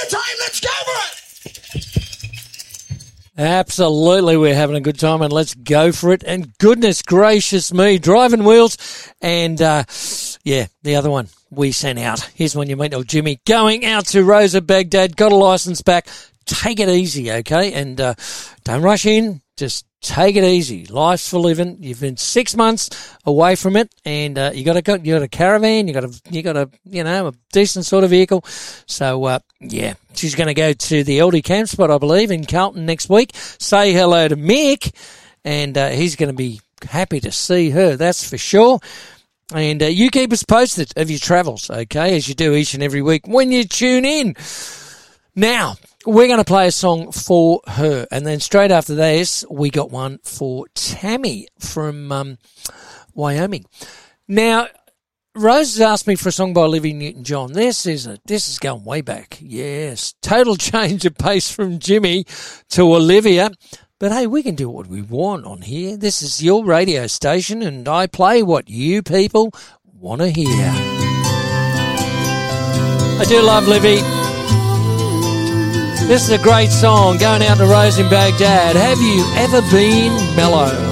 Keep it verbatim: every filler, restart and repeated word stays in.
good time. Let's go for it. Absolutely, we're having a good time, and let's go for it. And goodness gracious me, Driving Wheels, and uh, yeah, the other one we sent out. Here's one you meet, oh Jimmy, going out to Rosa Baghdad, got a license back. Take it easy, okay? And uh, don't rush in. Just take it easy. Life's for living. You've been six months away from it, and uh, you got a you got a caravan. You got a you got a you know a decent sort of vehicle. So uh, yeah, she's going to go to the L D camp spot, I believe, in Carlton next week. Say hello to Mick, and uh, he's going to be happy to see her. That's for sure. And uh, you keep us posted of your travels, okay, as you do each and every week when you tune in. Now, we're going to play a song for her, and then straight after this, we got one for Tammy from um, Wyoming. Now, Rose has asked me for a song by Olivia Newton-John. This is a, this is going way back. Yes, total change of pace from Jimmy to Olivia. But hey, we can do what we want on here. This is your radio station, and I play what you people want to hear. I do love Livy. This is a great song going out to Rose in Baghdad. Have you ever been mellow?